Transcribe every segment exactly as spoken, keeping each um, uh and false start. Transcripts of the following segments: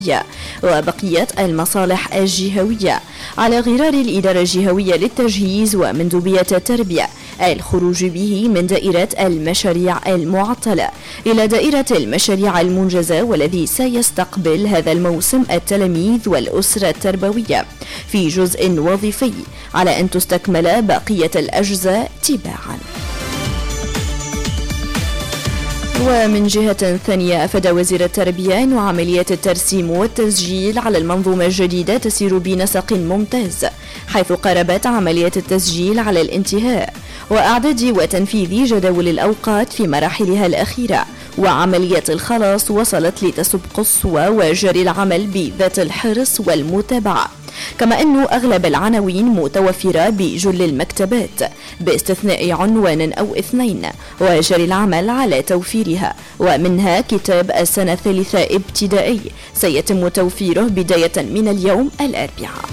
وبقية المصالح الجهوية على غرار الإدارة الجهوية للتجهيز ومندوبية التربية الخروج به من دائرة المشاريع المعطلة إلى دائرة المشاريع المنجزة، والذي سيستقبل هذا الموسم التلاميذ والأسرة التربوية في جزء وظيفي، على أن تستكمل بقية الأجزاء تباعاً. ومن جهة ثانية، أفاد وزير التربية أن عملية الترسيم والتسجيل على المنظومة الجديدة تسير بنسق ممتاز، حيث قاربت عملية التسجيل على الانتهاء، وإعداد وتنفيذ جداول الأوقات في مراحلها الأخيرة، وعملية الخلاص وصلت لتسب قصوى وجري العمل بذات الحرص والمتابعة، كما أن أغلب العناوين متوفرة بجل المكتبات باستثناء عنوان أو اثنين، وجري العمل على توفيرها، ومنها كتاب السنة الثالثة ابتدائي سيتم توفيره بداية من اليوم الأربعاء.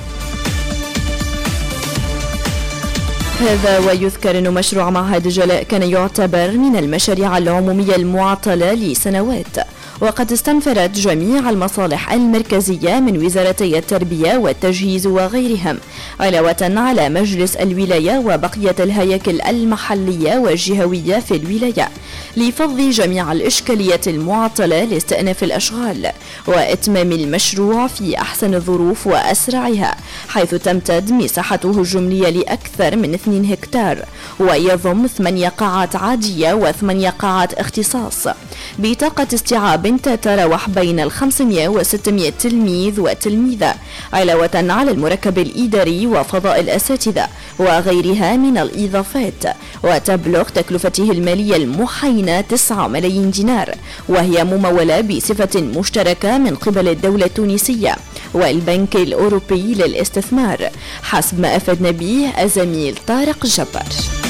هذا ويذكر أن مشروع معهد جلاء كان يعتبر من المشاريع العمومية المعطلة لسنوات، وقد استنفرت جميع المصالح المركزية من وزارتي التربية والتجهيز وغيرهم، علاوة على مجلس الولاية وبقية الهياكل المحلية والجهوية في الولاية، لفض جميع الإشكاليات المعطلة لاستئناف الأشغال وإتمام المشروع في أحسن الظروف وأسرعها، حيث تمتد مساحته الجملية لأكثر من اثنين هكتار، ويضم ثمانية قاعات عادية وثمانية قاعات اختصاص، بطاقة استيعاب تتراوح بين الخمسمائة وستمائة تلميذ وتلميذة، علاوة على المركب الإداري وفضاء الأساتذة وغيرها من الإضافات، وتبلغ تكلفته المالية المحينة تسعة ملايين دينار، وهي ممولة بصفة مشتركة من قبل الدولة التونسية والبنك الأوروبي للاستثمار، حسب ما أفادنا به الزميل طارق جبار.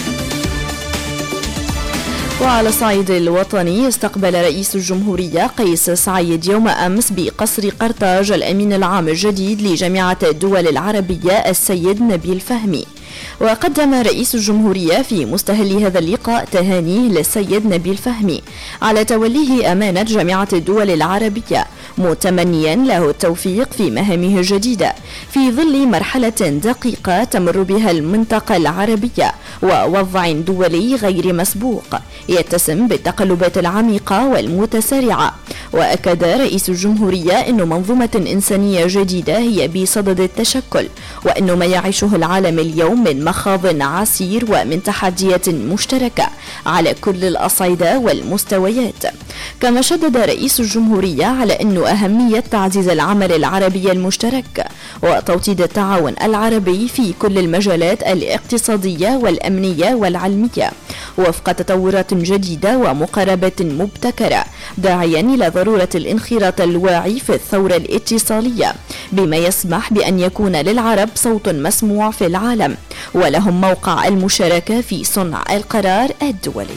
وعلى الصعيد الوطني، استقبل رئيس الجمهورية قيس سعيد يوم أمس بقصر قرطاج الأمين العام الجديد لجامعة الدول العربية السيد نبيل فهمي، وقدم رئيس الجمهورية في مستهل هذا اللقاء تهانيه للسيد نبيل فهمي على توليه أمانة جامعة الدول العربية، متمنيا له التوفيق في مهامه الجديدة في ظل مرحلة دقيقة تمر بها المنطقة العربية ووضع دولي غير مسبوق يتسم بالتقلبات العميقة والمتسارعة. وأكد رئيس الجمهورية أن منظومة إنسانية جديدة هي بصدد التشكل، وأن ما يعيشه العالم اليوم من مخاض عسير ومن تحديات مشتركة على كل الأصعدة والمستويات. كما شدد رئيس الجمهورية على أن أهمية تعزيز العمل العربي المشترك وتوطيد التعاون العربي في كل المجالات الاقتصادية والأمنية والعلمية وفق تطورات جديدة ومقاربات مبتكرة، داعيا إلى ضرورة الانخراط الواعي في الثورة الاتصالية بما يسمح بأن يكون للعرب صوت مسموع في العالم ولهم موقع المشاركة في صنع القرار الدولي.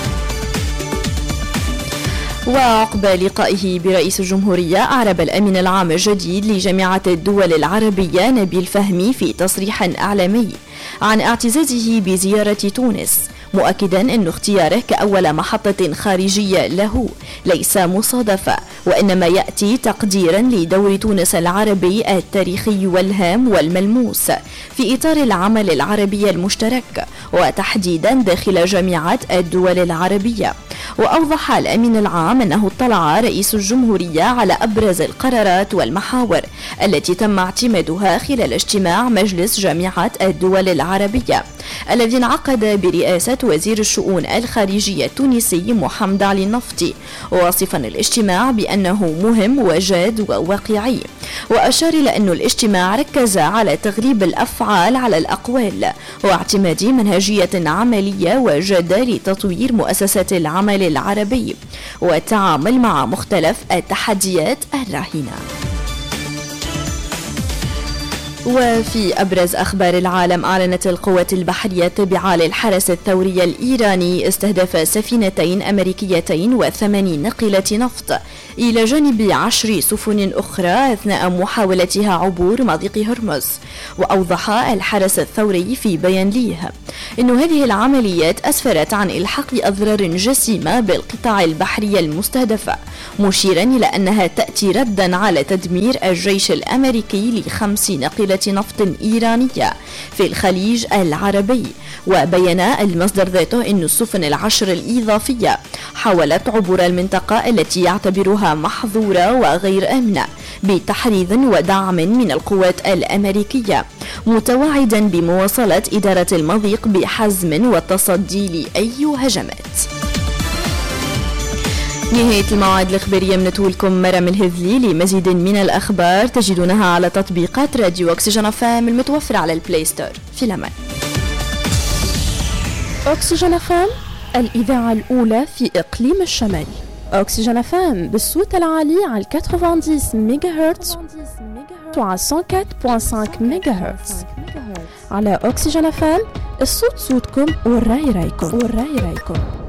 وعقب لقائه برئيس الجمهورية، أعرب الأمين العام الجديد لجامعة الدول العربية نبيل فهمي في تصريح إعلامي عن اعتزازه بزيارة تونس، مؤكدا أن اختياره كأول محطة خارجية له ليس مصادفة، وإنما يأتي تقديرا لدور تونس العربي التاريخي والهام والملموس في إطار العمل العربي المشترك، وتحديدا داخل جامعة الدول العربية. وأوضح الأمين العام أنه اطلع رئيس الجمهورية على أبرز القرارات والمحاور التي تم اعتمادها خلال اجتماع مجلس جامعة الدول العربية الذي انعقد برئاسة وزير الشؤون الخارجية التونسي محمد علي النفطي، واصفا الاجتماع بأنه مهم وجاد وواقعي. وأشار إلى أن الاجتماع ركز على تغليب الأفعال على الأقوال واعتماد منهجية عملية وجادة لتطوير مؤسسات العمل العربي والتعامل مع مختلف التحديات الراهنة. وفي أبرز أخبار العالم، أعلنت القوات البحرية التابعة للحرس الثوري الإيراني استهداف سفينتين أمريكيتين وثماني ناقلة نفط إلى جانب عشر سفن أخرى أثناء محاولتها عبور مضيق هرمز. وأوضح الحرس الثوري في بيان ليه أن هذه العمليات أسفرت عن إلحاق أضرار جسيمة بالقطاع البحري المستهدف، مشيرا إلى أنها تأتي ردا على تدمير الجيش الأمريكي لخمس ناقلة نفط إيرانية في الخليج العربي. وبين المصدر ذاته أن السفن العشر الإضافية حاولت عبور المنطقة التي يعتبرها محظورة وغير آمنة بتحريض ودعم من القوات الأمريكية، متوعدا بمواصلة إدارة المضيق بحزم والتصدي لأي هجمات. نهاية الموعد الإخبارية من تولكم مرام الهذلي. لمزيد من الأخبار تجدونها على تطبيقات راديو أكسجين اف ام المتوفرة على البلاي ستور. في الأمان. أكسجين اف ام، الإذاعة الأولى في إقليم الشمال. أكسجين اف ام بالصوت العالي على تسعين ميجا هرتز وعلى مية وأربعة فاصلة خمسة ميجا هرتز. على أكسجين اف ام الصوت صوتكم والرأي رأيكم والرأي رأيكم.